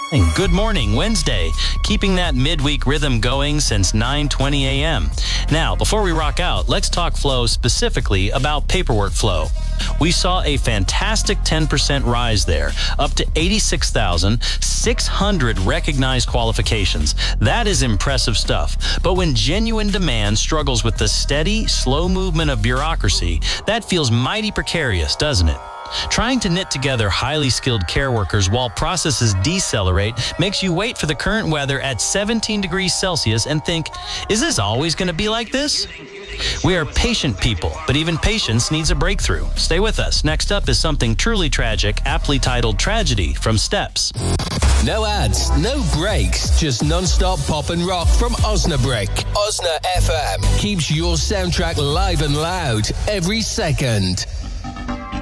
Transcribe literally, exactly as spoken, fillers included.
And good morning, Wednesday. Keeping that midweek rhythm going since nine twenty a.m. Now, before we rock out, let's talk flow specifically about paperwork flow. We saw a fantastic ten percent rise there, up to eighty-six thousand six hundred recognized qualifications. That is impressive stuff. But when genuine demand struggles with the steady, slow movement of bureaucracy, that feels mighty precarious, doesn't it? Trying to knit together highly skilled care workers while processes decelerate makes you wait for the current weather at seventeen degrees Celsius and think, is this always going to be like this? We are patient people, but even patience needs a breakthrough. Stay with us. Next up is something truly tragic, aptly titled Tragedy from Steps. No ads, no breaks, just non-stop pop and rock from Osnabrück. Osna F M keeps your soundtrack live and loud every second.